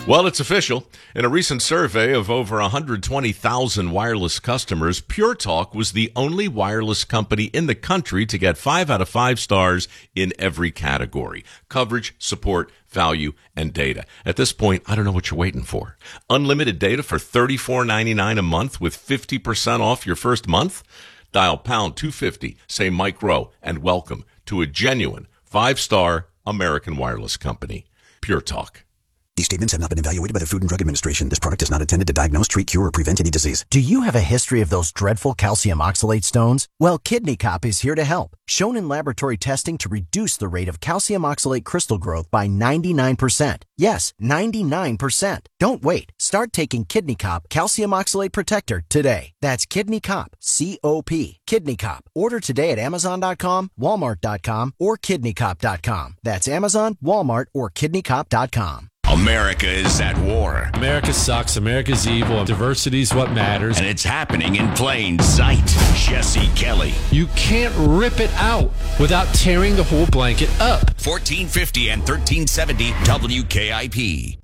Well, it's official. In a recent survey of over 120,000 wireless customers, Pure Talk was the only wireless company in the country to get 5 out of 5 stars in every category: coverage, support, value, and data. At this point, I don't know what you're waiting for. Unlimited data for $34.99 a month with 50% off your first month? Dial pound 250, say Mike Rowe, and welcome to a genuine 5-star American wireless company. Pure Talk. These statements have not been evaluated by the Food and Drug Administration. This product is not intended to diagnose, treat, cure, or prevent any disease. Do you have a history of those dreadful calcium oxalate stones? Well, Kidney Cop is here to help. Shown in laboratory testing to reduce the rate of calcium oxalate crystal growth by 99%. Yes, 99%. Don't wait. Start taking Kidney Cop Calcium Oxalate Protector today. That's Kidney Cop, C-O-P, Kidney Cop. Order today at Amazon.com, Walmart.com, or KidneyCop.com. That's Amazon, Walmart, or KidneyCop.com. America is at war. America sucks. America's evil. Diversity is what matters. And it's happening in plain sight. Jesse Kelly. You can't rip it out without tearing the whole blanket up. 1450 and 1370 WKIP.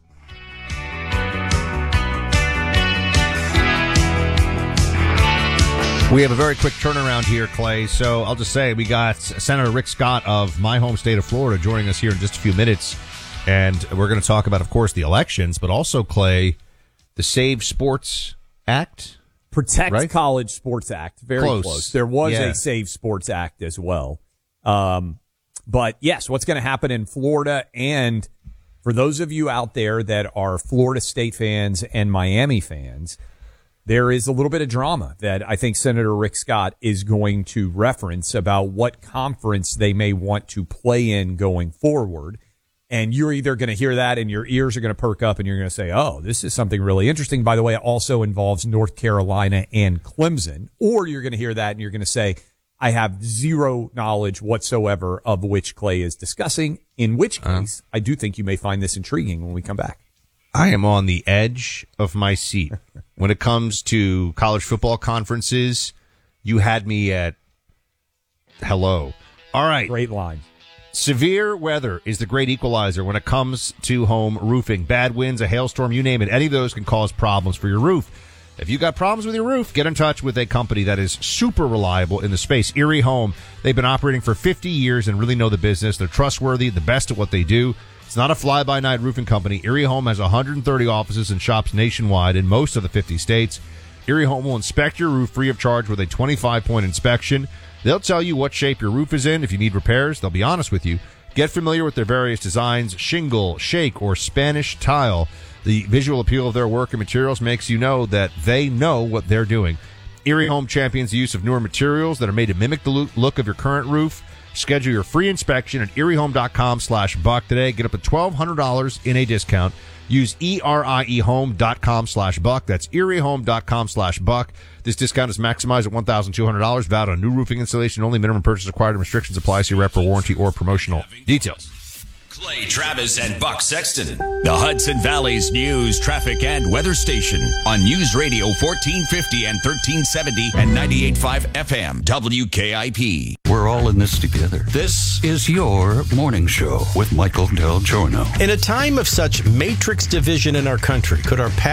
We have a very quick turnaround here, Clay. So I'll just say we got Senator Rick Scott of my home state of Florida joining us here in just a few minutes. And we're going to talk about, of course, the elections, but also, Clay, the Save Sports Act. Protect College Sports Act. Very close. There was a Save Sports Act as well. But, yes, what's going to happen in Florida, and for those of you out there that are Florida State fans and Miami fans, there is a little bit of drama that I think Senator Rick Scott is going to reference about what conference they may want to play in going forward. And you're either going to hear that and your ears are going to perk up and you're going to say, oh, this is something really interesting. By the way, it also involves North Carolina and Clemson. Or you're going to hear that and you're going to say, I have zero knowledge whatsoever of which Clay is discussing, in which case I do think you may find this intriguing when we come back. I am on the edge of my seat. When it comes to college football conferences, you had me at hello. All right. Great line. Severe weather is the great equalizer when it comes to home roofing. Bad winds, a hailstorm, you name it. Any of those can cause problems for your roof. If you got problems with your roof, get in touch with a company that is super reliable in the space, Erie Home. They've been operating for 50 years and really know the business. They're trustworthy, the best at what they do. It's not a fly-by-night roofing company. Erie Home has 130 offices and shops nationwide in most of the 50 states. Erie Home will inspect your roof free of charge with a 25-point inspection. They'll tell you what shape your roof is in. If you need repairs, they'll be honest with you. Get familiar with their various designs: shingle, shake, or Spanish tile. The visual appeal of their work and materials makes you know that they know what they're doing. Erie Home champions the use of newer materials that are made to mimic the look of your current roof. Schedule your free inspection at eriehome.com/buck today. Get up to $1,200 in a discount. Use eriehome.com/buck. That's eriehome.com/buck. This discount is maximized at $1,200. Valid on new roofing installation only. Minimum purchase required and restrictions apply. See rep for warranty or promotional details. Clay Travis and Buck Sexton. The Hudson Valley's news, traffic, and weather station on News Radio 1450 and 1370 and 98.5 FM WKIP. We're all in this together. This is your morning show with Michael Del Giorno. In a time of such matrix division in our country, could our